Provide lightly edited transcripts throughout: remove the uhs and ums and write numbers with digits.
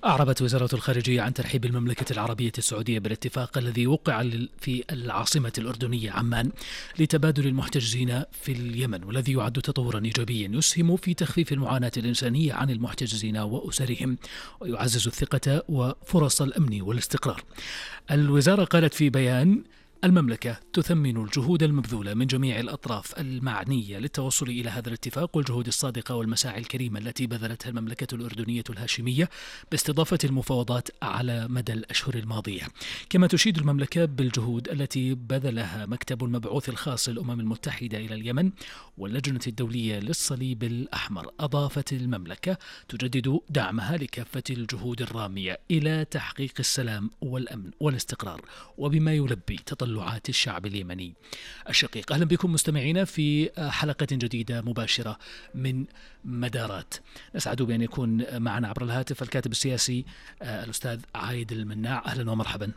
أعربت وزارة الخارجية عن ترحيب المملكة العربية السعودية بالاتفاق الذي وقع في العاصمة الأردنية عمان لتبادل المحتجزين في اليمن، والذي يعد تطورا إيجابيا يسهم في تخفيف المعاناة الإنسانية عن المحتجزين وأسرهم، ويعزز الثقة وفرص الأمن والاستقرار. الوزارة قالت في بيان: المملكة تثمن الجهود المبذولة من جميع الأطراف المعنية للتوصل إلى هذا الاتفاق، والجهود الصادقة والمساعي الكريمة التي بذلتها المملكة الأردنية الهاشمية باستضافة المفاوضات على مدى الأشهر الماضية. كما تشيد المملكة بالجهود التي بذلها مكتب المبعوث الخاص للأمم المتحدة إلى اليمن واللجنة الدولية للصليب الأحمر. أضافت المملكة تجدد دعمها لكافة الجهود الرامية إلى تحقيق السلام والأمن والاستقرار، وبما يلبي تطلعات الشعب اليمني الشقيق. أهلا بكم مستمعينا في حلقة جديدة مباشرة من مدارات. نسعد بأن يكون معنا عبر الهاتف الكاتب السياسي الأستاذ عايد المناع. أهلا ومرحبا.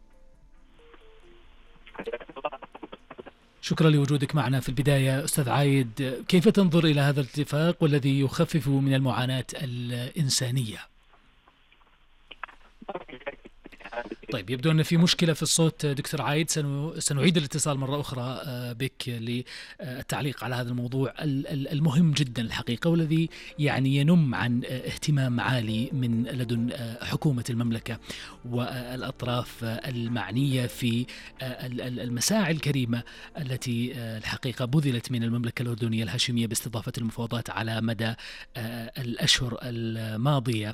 شكرا لوجودك معنا. في البداية أستاذ عايد، كيف تنظر إلى هذا الاتفاق والذي يخفف من المعاناة الإنسانية؟ طيب، يبدو أن في مشكلة في الصوت دكتور عايد. سنعيد الاتصال مرة أخرى بك للتعليق على هذا الموضوع المهم جدا الحقيقة، والذي يعني ينم عن اهتمام عالي من لدن حكومة المملكة والأطراف المعنية في المساعي الكريمة التي الحقيقة بذلت من المملكة الأردنية الهاشمية باستضافة المفاوضات على مدى الأشهر الماضية.